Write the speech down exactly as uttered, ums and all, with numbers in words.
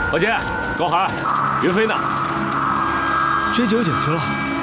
老钱，高寒，云飞呢？ 追酒井去了。